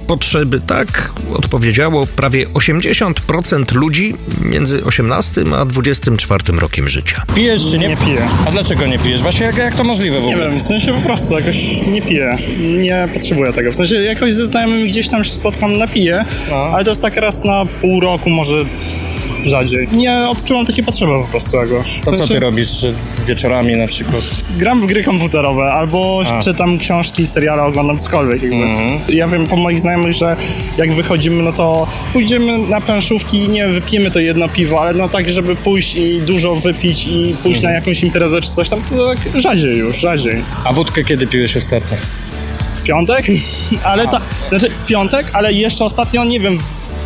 potrzeby, tak odpowiedziało prawie 80% ludzi między 18 a 24 rokiem życia. Pijesz czy nie? Nie piję. A dlaczego nie pijesz? Właśnie jak to możliwe w ogóle? Nie wiem, w sensie po prostu jakoś nie piję. Nie potrzebuję tego. W sensie jakoś ze znajomymi gdzieś tam się spotkam, napiję, ale to jest tak raz na pół roku, może rzadziej. Nie odczuwam takiej potrzeby po prostu jakoś. W To sensie, co ty robisz wieczorami na przykład? gram w gry komputerowe albo czytam książki, seriale, oglądam cokolwiek jakby. Ja wiem po moich znajomych, że jak wychodzimy, no to pójdziemy na planszówki i nie wypijemy to jedno piwo, ale no tak, żeby pójść i dużo wypić i pójść na jakąś imprezę czy coś tam, to tak rzadziej. A wódkę kiedy piłeś ostatnio? W piątek? Ale znaczy w piątek, ale jeszcze ostatnio, nie wiem,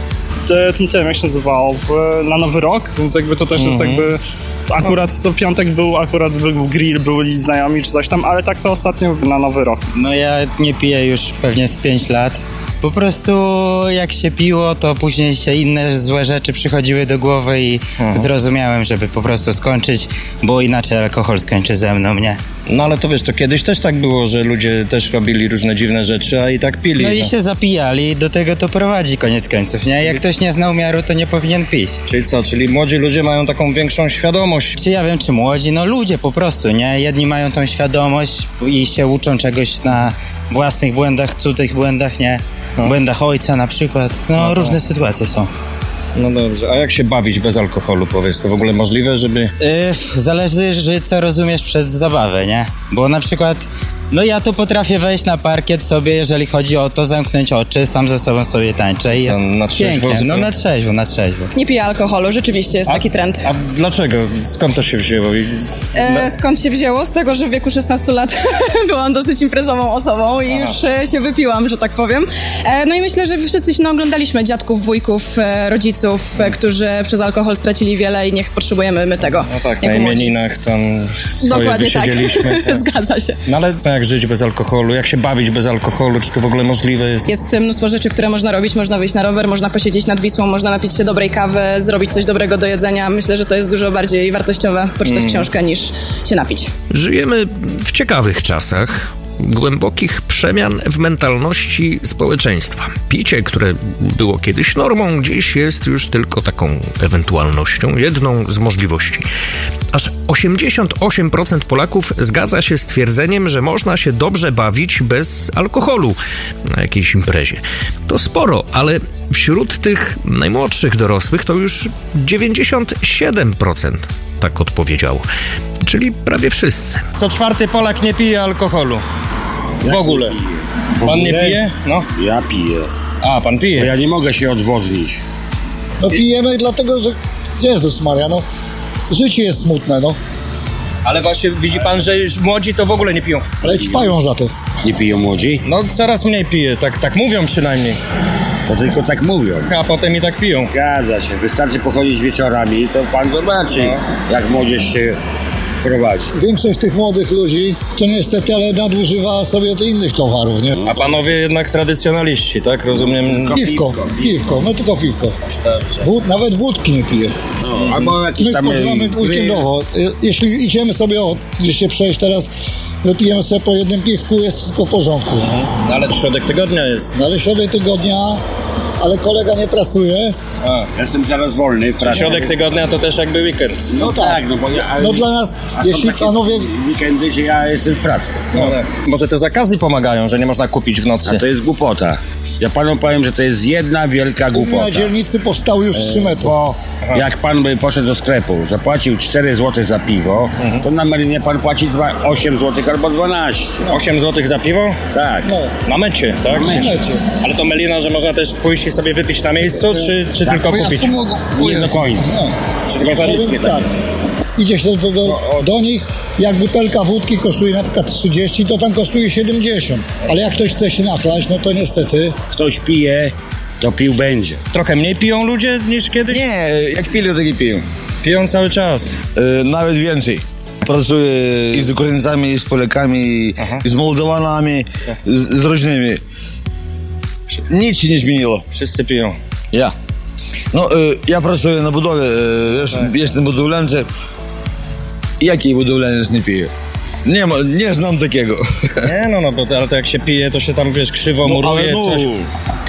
tym jak się nazywało, na Nowy Rok, więc jakby to też jest jakby, akurat to piątek był grill, byli znajomi czy coś tam, ale tak to ostatnio na Nowy Rok. No ja nie piję już pewnie z 5 lat. Po prostu jak się piło, to później się inne złe rzeczy przychodziły do głowy i zrozumiałem, żeby po prostu skończyć, bo inaczej alkohol skończy ze mną, nie? No ale to wiesz, to kiedyś też tak było, że ludzie też robili różne dziwne rzeczy, a i tak pili. No i się zapijali, do tego to prowadzi koniec końców, nie? Jak ktoś nie znał miaru, to nie powinien pić. Czyli co? Czyli młodzi ludzie mają taką większą świadomość. Czy ja wiem, czy młodzi? No ludzie po prostu, nie? Jedni mają tą świadomość i się uczą czegoś na własnych błędach, cudzych błędach, nie? Błędach ojca na przykład. No różne sytuacje są. No dobrze, a jak się bawić bez alkoholu, powiedz? To w ogóle możliwe, żeby... Zależy, co rozumiesz przez zabawę, nie? Bo na przykład, no ja tu potrafię wejść na parkiet sobie, jeżeli chodzi o to, zamknąć oczy, sam ze sobą sobie tańczę i jest na trzeźwo pięknie. No zupełnie? na trzeźwo. Nie piję alkoholu, rzeczywiście jest taki trend. A dlaczego? Skąd to się wzięło? Skąd się wzięło? Z tego, że w wieku 16 lat byłam dosyć imprezową osobą i już się wypiłam, że tak powiem. No i myślę, że wszyscy się naoglądaliśmy dziadków, wujków, rodziców, którzy przez alkohol stracili wiele i niech potrzebujemy my tego. No tak, na imieninach tam swoje Dokładnie wysiedzieliśmy. tak. Zgadza się. No ale jak żyć bez alkoholu? Jak się bawić bez alkoholu? Czy to w ogóle możliwe jest? Jest mnóstwo rzeczy, które można robić. Można wyjść na rower, można posiedzieć nad Wisłą, można napić się dobrej kawy, zrobić coś dobrego do jedzenia. Myślę, że to jest dużo bardziej wartościowe poczytać książkę niż się napić. Żyjemy w ciekawych czasach, głębokich przemian w mentalności społeczeństwa. Picie, które było kiedyś normą, dziś jest już tylko taką ewentualnością, jedną z możliwości. Aż 88% Polaków zgadza się z twierdzeniem, że można się dobrze bawić bez alkoholu na jakiejś imprezie. To sporo, ale wśród tych najmłodszych dorosłych to już 97% tak odpowiedziało. Czyli prawie wszyscy. Co czwarty Polak nie pije alkoholu. W ogóle. Pan nie pije? No. Ja piję. A, pan pije. Bo ja nie mogę się odwodnić. No pijemy dlatego, że Jezus Maria, no życie jest smutne, no. Ale właśnie widzi pan, że już młodzi to w ogóle nie piją. Ale ćpają za to. Nie piją młodzi? No coraz mniej pije, tak mówią przynajmniej. To tylko tak mówią. A potem i tak piją. Zgadza się. Wystarczy pochodzić wieczorami, to pan zobaczy, jak młodzież się prowadzi. Większość tych młodych ludzi to niestety, ale nadużywa sobie innych towarów, nie? A panowie jednak tradycjonaliści, tak? Rozumiem. Piwko, no tylko piwko. Nawet wódki nie piję. No, albo jakieś My tam spożywamy weekendowo. Jeśli idziemy sobie gdzieś się przejść teraz, wypijemy sobie po jednym piwku, jest wszystko w porządku. No, ale środek tygodnia jest. No ale środek tygodnia, ale kolega nie pracuje. Jestem zaraz wolny. Środek tygodnia to też jakby weekend. No tak. No, bo No dla nas, jeśli panowie... weekendy, że ja jestem w pracy. No. Może te zakazy pomagają, że nie można kupić w nocy. A to jest głupota. Ja panu powiem, że to jest jedna wielka głupota. Na dzielnicy powstały już 3 metry. Bo jak pan by poszedł do sklepu, zapłacił 4 zł za piwo, to na Melinie pan płaci 8 zł albo 12. 8 zł za piwo? Tak. No. Na mecie, tak? Na mecie. Ale to Melina, że można też pójść i sobie wypić na miejscu, czy tylko kupić? Nie do końca. No. Czyli można Tak. Idzie się do nich, jak butelka wódki kosztuje na przykład 30, to tam kosztuje 70. Ale jak ktoś chce się nachlać, no to niestety... Ktoś pije, to pił będzie. Trochę mniej piją ludzie niż kiedyś? Nie, jak pili, to tak i piją. Piją cały czas. Nawet więcej. Pracuję i z Ukraińcami, i z Polakami, i z Mołdowanami, z różnymi. Nic się nie zmieniło. Wszyscy piją. Ja. No, ja pracuję na budowie, jestem budowlańcem. Jaki budowlaniec nie pije? Nie znam takiego. Nie, ale to jak się pije, to się tam, wiesz, krzywo muruje, coś.